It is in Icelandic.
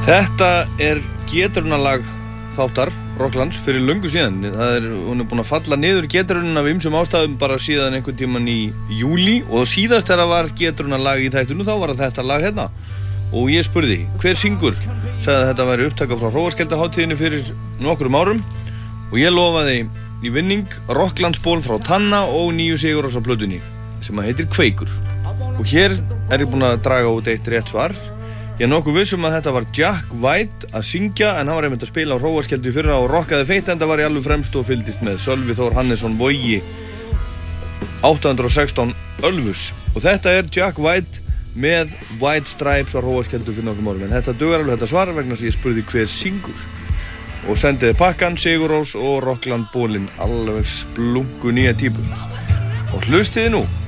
Þetta geturunarlag þáttar Rocklands fyrir löngu síðan. Hún búin að falla niður geturunum af ýmsum ástæðum bara síðan einhvern tímann í júlí og síðast þegar var geturunarlag í þættinu þá var þetta lag hérna. Og ég spurði, hver syngur? Sagði að þetta væri upptaka frá Hróarskeldahátíðinni fyrir nokkrum árum og ég lofaði í vinning Rocklandsból frá Tanna og nýju Sigurrósa plötunni sem heitir Kveikur. Og hér ég búin að draga út eitt rétt svar. Ég nokkuð vissum að þetta var Jack White að syngja en hann var einmitt að spila á Hróarskeldu í fyrra og rockaði feitt enda var ég alveg fremst og fylgdist með Sölvi Þór Hannesson Vogi 816 Ölfus og þetta Jack White með White Stripes á Hróarskeldu fyrir nokkrum árum en þetta dugar alveg þetta svar vegna sem ég spurði hver syngur og sendiði pakkan Sigurrós og Rockland bólinn alveg splungu nýja típu og hlustiði nú